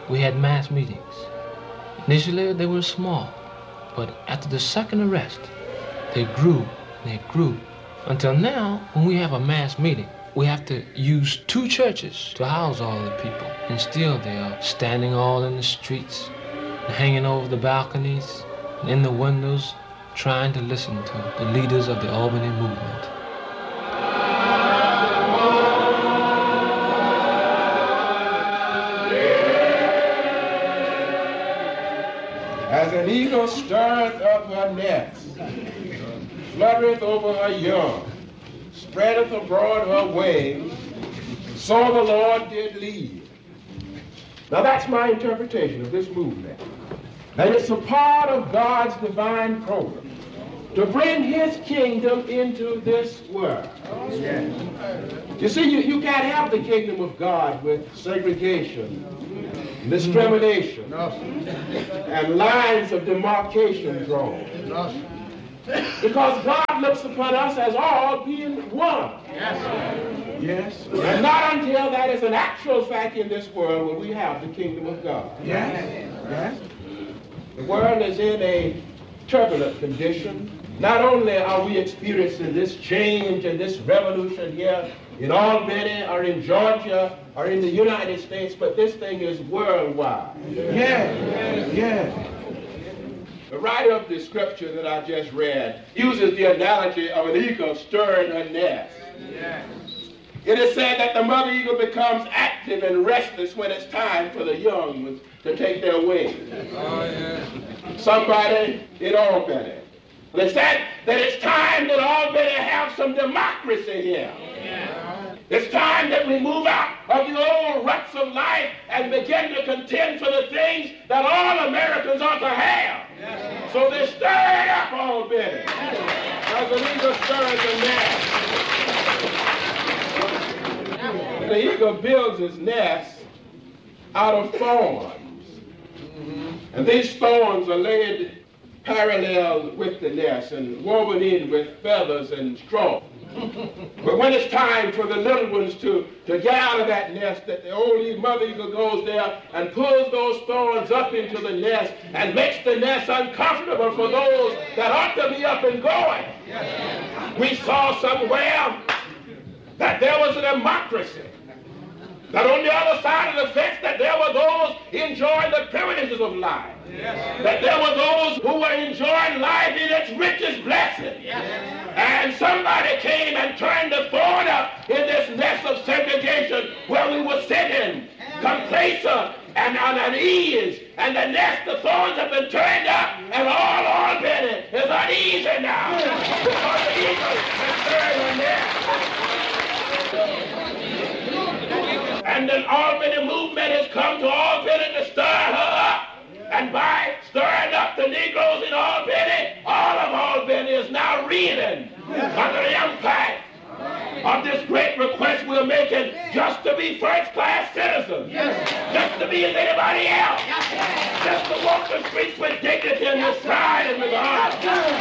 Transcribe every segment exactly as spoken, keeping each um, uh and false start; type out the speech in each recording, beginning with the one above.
we had mass meetings. Initially, they were small, but after the second arrest, they grew, they grew, until now, when we have a mass meeting, we have to use two churches to house all the people, and still they are standing all in the streets, and hanging over the balconies, and in the windows, trying to listen to the leaders of the Albany movement. As an eagle stirreth up her nest, fluttereth over her young, spreadeth abroad her wings, so the Lord did lead. Now that's my interpretation of this movement. And it's a part of God's divine program to bring his kingdom into this world. Yes. You see, you, you can't have the kingdom of God with segregation, discrimination, and lines of demarcation drawn. Because God looks upon us as all being one. Yes. Yes. And not until that is an actual fact in this world will we have the kingdom of God. Yes. Yes. The world is in a turbulent condition. Not only are we experiencing this change and this revolution here in Albany or in Georgia or in the United States, but this thing is worldwide. Yes. Yes. The writer of the scripture that I just read uses the analogy of an eagle stirring her nest. Yes. It is said that the mother eagle becomes active and restless when it's time for the young ones to take their wings. Oh, yeah. Somebody in Albany, they said that it's time that Albany have some democracy here. Yeah. It's time that we move out of the old ruts of life and begin to contend for the things that all Americans ought to have. Yes. So they stir it up Albany. Yes. As an eagle stirs the nest. The eagle builds his nest out of thorns. Mm-hmm. And these thorns are laid parallel with the nest and woven in with feathers and straw. But when it's time for the little ones to, to get out of that nest, that the old mother eagle goes there and pulls those thorns up into the nest and makes the nest uncomfortable for those that ought to be up and going. Yes. We saw somewhere that there was a democracy, that on the other side of the fence that there were those enjoying the privileges of life. Yes. That there were those who were enjoying life in its richest blessing. Yes. And somebody came and turned the thorn up in this nest of segregation where we were sitting, complacent and on unease. And the nest, the thorns have been turned up, and all Albany is uneasy now. Yes. Because the eagle has turned the nest. And the Albany movement has come to Albany to stir her up. And by stirring up the Negroes in Albany, all of Albany is now reeling under the impact of this great request we're making just to be first-class citizens, just to be as anybody else, just to walk the streets with dignity and with pride and with honor.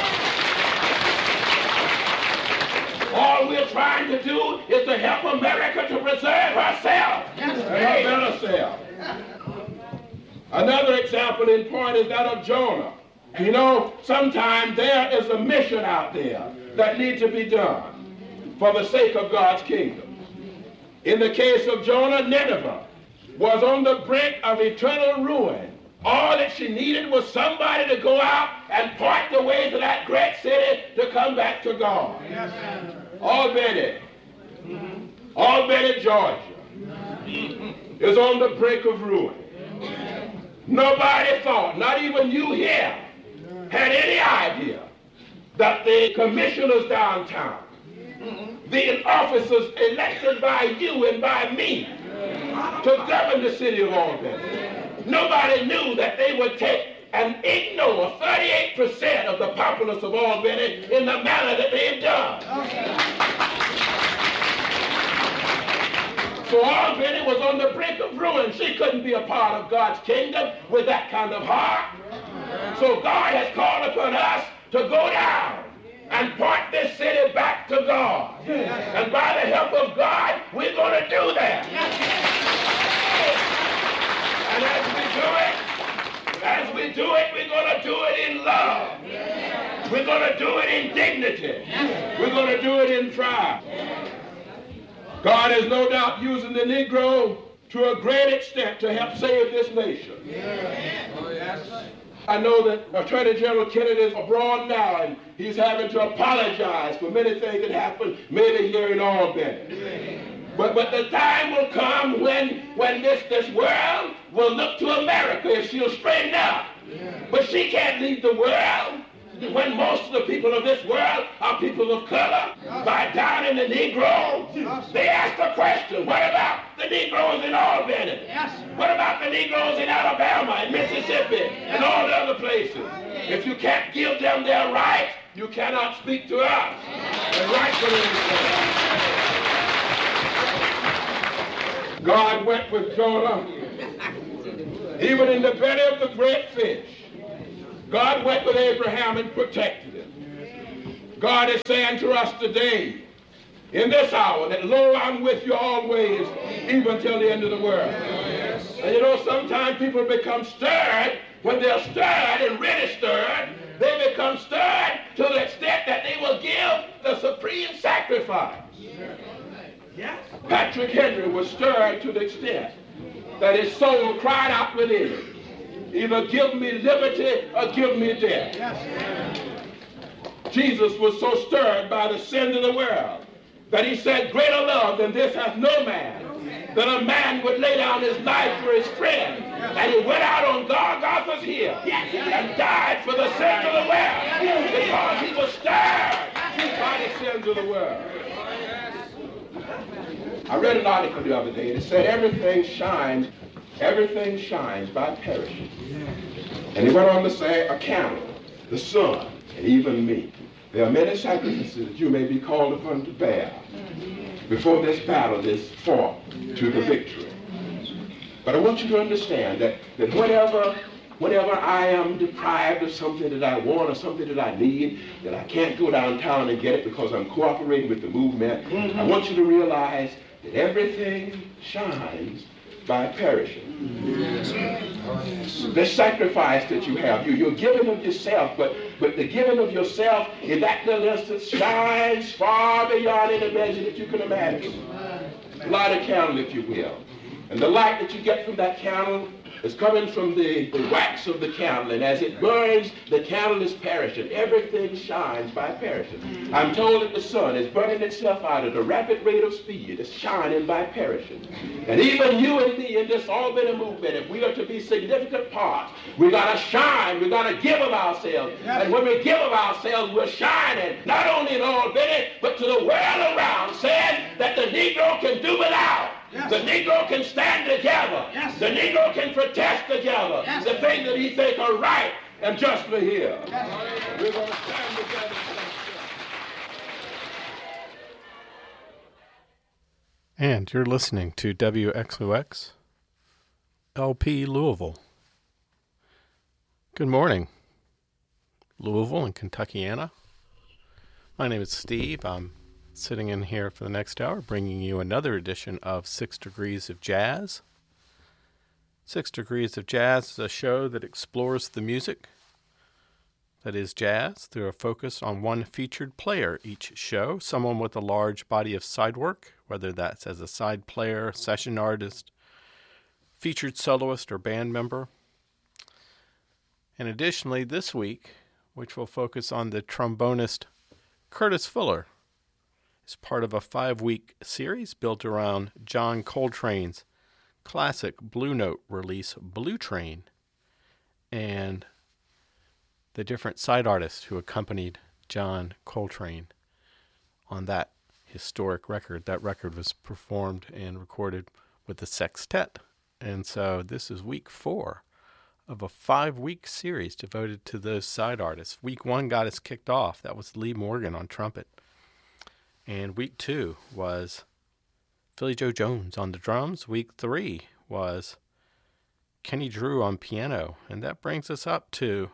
All we're trying to do is to help America to preserve herself and her better self. Another example in point is that of Jonah. You know, sometimes there is a mission out there that needs to be done for the sake of God's kingdom. In the case of Jonah, Nineveh was on the brink of eternal ruin. All that she needed was somebody to go out and point the way to that great city to come back to God. Yes, Albany, mm-hmm. Albany, Georgia, mm-hmm. is on the brink of ruin. Nobody thought, not even you here, had any idea that the commissioners downtown, the officers elected by you and by me to govern the city of Albany, nobody knew that they would take and ignore thirty-eight percent of the populace of Albany in the manner that they've done. So Albany was on the brink of ruin. She couldn't be a part of God's kingdom with that kind of heart. So God has called upon us to go down and point this city back to God. And by the help of God, we're going to do that. And as we do it, we're going to do it in love. We're going to do it in dignity. We're going to do it in pride. God is no doubt using the Negro to a great extent to help save this nation. I know that Attorney General Kennedy is abroad now, and he's having to apologize for many things that happened maybe here in Albany. But, but the time will come when, when this, this world will look to America if she'll straighten up. But she can't lead the world when most of the people of this world are people of color. By down in the Negro, they ask the question, what about the Negroes in Albany? What about the Negroes in Alabama and Mississippi and all the other places? If you can't give them their rights, you cannot speak to us. And rightfully so. God went with Jonah, even in the belly of the great fish. God went with Abraham and protected him. God is saying to us today, in this hour, that lo, I'm with you always, even till the end of the world. And you know, sometimes people become stirred. When they're stirred and really stirred, they become stirred to the extent that they will give the supreme sacrifice. Patrick Henry was stirred to the extent that his soul cried out within him, either give me liberty or give me death. Jesus was so stirred by the sins of the world that he said, greater love than this hath no man, that a man would lay down his life for his friend. And he went out on Golgotha's hill and died for the sins of the world because he was stirred by the sins of the world. I read an article the other day that said everything shines, everything shines by perishing. And he went on to say, a camel, the sun, and even me. There are many sacrifices that you may be called upon to bear before this battle is fought to the victory. But I want you to understand that, that whenever, whenever I am deprived of something that I want or something that I need, that I can't go downtown and get it because I'm cooperating with the movement, mm-hmm. I want you to realize that everything shines by perishing. The sacrifice that you have, you, you're giving of yourself, but, but the giving of yourself in that little instance shines far beyond any measure that you can imagine. Light a candle, if you will. And the light that you get from that candle is coming from the, the wax of the candle, and as it burns, the candle is perishing. Everything shines by perishing. I'm told that the sun is burning itself out at a rapid rate of speed. It's shining by perishing. And even you and me in this Albany movement, if we are to be significant parts, we got to shine. We got to give of ourselves. And when we give of ourselves, we're shining, not only in Albany, but to the world around, saying that the Negro can do without. Yes. The Negro can stand together. Yes. The Negro can protest together. Yes. The things that he thinks are right and justly here. Yes. We're going to stand together. And you're listening to W X O X L P Louisville. Good morning, Louisville and Kentuckiana. My name is Steve. I'm sitting in here for the next hour, bringing you another edition of Six Degrees of Jazz. Six Degrees of Jazz is a show that explores the music that is jazz through a focus on one featured player each show, someone with a large body of side work, whether that's as a side player, session artist, featured soloist, or band member. And additionally, this week, which will focus on the trombonist Curtis Fuller, is part of a five-week series built around John Coltrane's classic Blue Note release, Blue Train, and the different side artists who accompanied John Coltrane on that historic record. That record was performed and recorded with the sextet. And so this is week four of a five-week series devoted to those side artists. Week one got us kicked off. That was Lee Morgan on trumpet. And week two was Philly Joe Jones on the drums. Week three was Kenny Drew on piano. And that brings us up to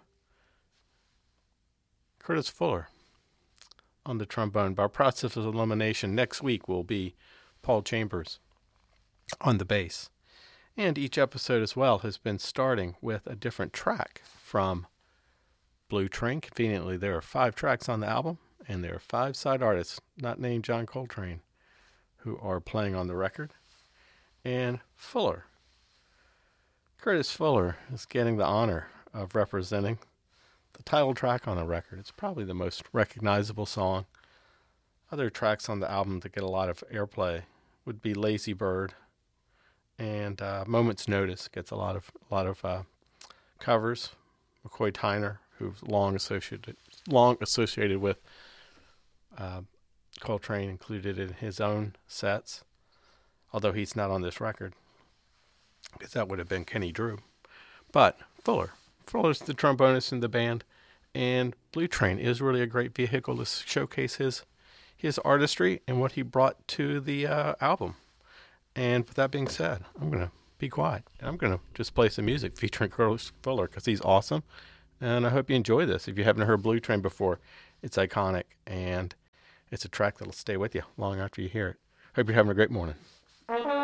Curtis Fuller on the trombone. By process of elimination, next week will be Paul Chambers on the bass. And each episode as well has been starting with a different track from Blue Train. Conveniently, there are five tracks on the album, and there are five side artists, not named John Coltrane, who are playing on the record. And Fuller, Curtis Fuller, is getting the honor of representing the title track on the record. It's probably the most recognizable song. Other tracks on the album that get a lot of airplay would be Lazy Bird, and uh, Moment's Notice gets a lot of a lot of uh, covers. McCoy Tyner, who's long associated long associated with uh, Coltrane, included in his own sets, although he's not on this record, because that would have been Kenny Drew. But Fuller, Fuller's the trombonist in the band, and Blue Train is really a great vehicle to showcase his his artistry and what he brought to the uh, album. And with that being said, I'm going to be quiet. I'm going to just play some music featuring Curtis Fuller because he's awesome. And I hope you enjoy this. If you haven't heard Blue Train before, it's iconic, and it's a track that'll stay with you long after you hear it. Hope you're having a great morning.